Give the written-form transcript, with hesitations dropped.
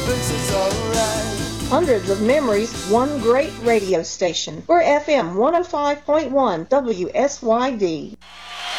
This is alright. Hundreds of memories, one great radio station. We're FM 105.1 WSYD.